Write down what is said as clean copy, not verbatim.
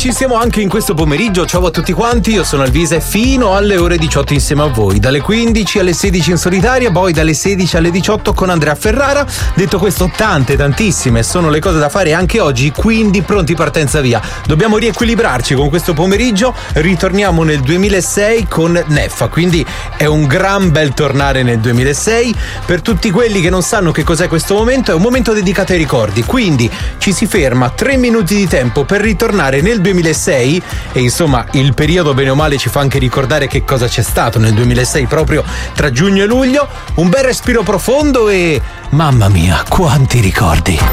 ci siamo anche in questo pomeriggio. Ciao a tutti quanti, io sono Alvise fino alle ore 18 insieme a voi, dalle 15 alle 16 in solitaria, poi dalle 16 alle 18 con Andrea Ferrara. Detto questo, tantissime sono le cose da fare anche oggi, quindi pronti, partenza via. Dobbiamo riequilibrarci con questo pomeriggio, ritorniamo nel 2006 con Neffa, quindi è un gran bel tornare nel 2006. Per tutti quelli che non sanno che cos'è questo momento, è un momento dedicato ai ricordi, quindi ci si ferma 3 minuti di tempo per ritornare nel 2006 e insomma il periodo bene o male ci fa anche ricordare che cosa c'è stato nel 2006 proprio tra giugno e luglio. Un bel respiro profondo e mamma mia quanti ricordi.